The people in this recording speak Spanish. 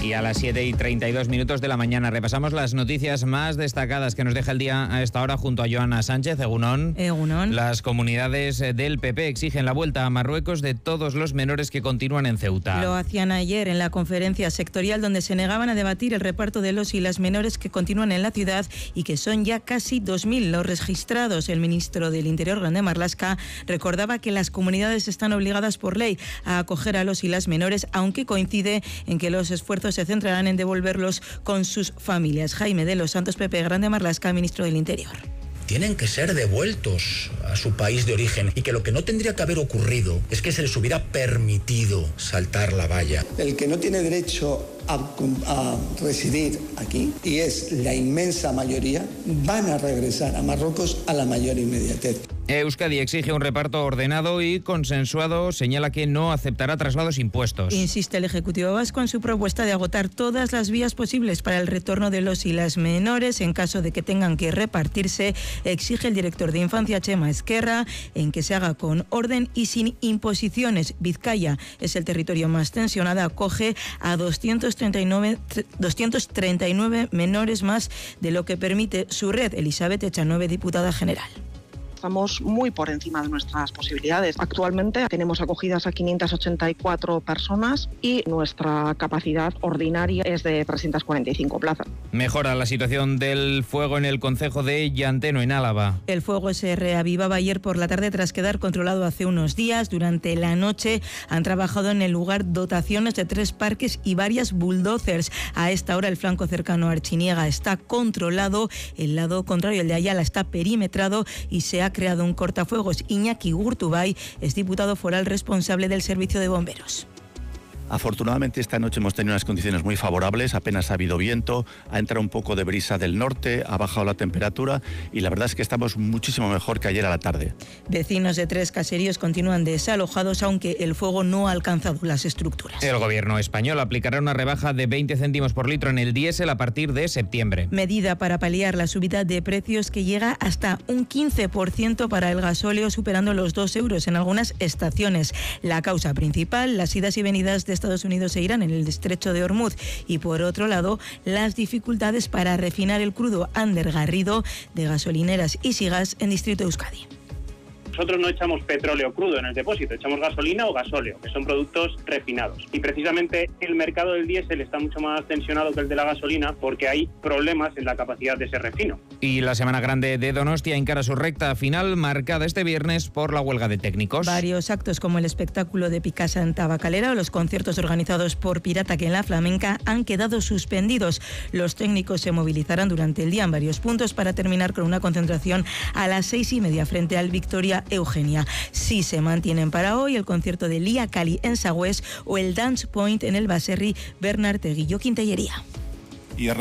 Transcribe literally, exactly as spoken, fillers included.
Y a las siete y treinta y dos minutos de la mañana repasamos las noticias más destacadas que nos deja el día a esta hora junto a Joana Sánchez. Egunon. Egunon. Las comunidades del P P exigen la vuelta a Marruecos de todos los menores que continúan en Ceuta. Lo hacían ayer en la conferencia sectorial donde se negaban a debatir el reparto de los y las menores que continúan en la ciudad y que son ya casi dos mil los registrados. El ministro del Interior, Grande Marlaska, recordaba que las comunidades están obligadas por ley a acoger a los y las menores, aunque coincide en que los esfuerzos se centrarán en devolverlos con sus familias. Jaime de los Santos, Pepe Grande Marlaska, ministro del Interior. Tienen que ser devueltos a su país de origen y que lo que no tendría que haber ocurrido es que se les hubiera permitido saltar la valla. El que no tiene derecho a, a residir aquí, y es la inmensa mayoría, van a regresar a Marruecos a la mayor inmediatez. Euskadi exige un reparto ordenado y consensuado. Señala que no aceptará traslados impuestos. Insiste el Ejecutivo vasco en su propuesta de agotar todas las vías posibles para el retorno de los y las menores en caso de que tengan que repartirse. Exige el director de Infancia, Chema Esquerra, en que se haga con orden y sin imposiciones. Vizcaya es el territorio más tensionado, acoge a doscientos treinta y nueve, doscientos treinta y nueve menores más de lo que permite su red. Elizabeth Echanove, diputada general. Estamos muy por encima de nuestras posibilidades. Actualmente tenemos acogidas a quinientas ochenta y cuatro personas y nuestra capacidad ordinaria es de trescientas cuarenta y cinco plazas. Mejora la situación del fuego en el concejo de Llanteno, en Álava. El fuego se reavivaba ayer por la tarde tras quedar controlado hace unos días. Durante la noche han trabajado en el lugar dotaciones de tres parques y varias bulldozers. A esta hora el flanco cercano a Archiniega está controlado. El lado contrario, el de Ayala, está perimetrado y se ha creado un cortafuegos. Iñaki Gurtubay es diputado foral responsable del servicio de bomberos. Afortunadamente esta noche hemos tenido unas condiciones muy favorables, apenas ha habido viento, ha entrado un poco de brisa del norte, ha bajado la temperatura y la verdad es que estamos muchísimo mejor que ayer a la tarde. Vecinos de tres caseríos continúan desalojados, aunque el fuego no ha alcanzado las estructuras. El gobierno español aplicará una rebaja de veinte céntimos por litro en el diésel a partir de septiembre. Medida para paliar la subida de precios que llega hasta un quince por ciento para el gasóleo, superando los dos euros en algunas estaciones. La causa principal, las idas y venidas de Estados Unidos e Irán en el estrecho de Hormuz y, por otro lado, las dificultades para refinar el crudo Ander Garrido de gasolineras y Sigas en Distrito Euskadi. Nosotros no echamos petróleo crudo en el depósito, echamos gasolina o gasóleo, que son productos refinados. Y precisamente el mercado del diésel está mucho más tensionado que el de la gasolina porque hay problemas en la capacidad de ese refino. Y la Semana Grande de Donostia encara su recta final, marcada este viernes por la huelga de técnicos. Varios actos como el espectáculo de Picasa en Tabacalera o los conciertos organizados por Pirataque en la Flamenca han quedado suspendidos. Los técnicos se movilizarán durante el día en varios puntos para terminar con una concentración a las seis y media frente al Victoria Eugenia. Sí se mantienen para hoy el concierto de Lía Cali en Sagüés o el Dance Point en el Baserri Bernard Teguillo Quintellería.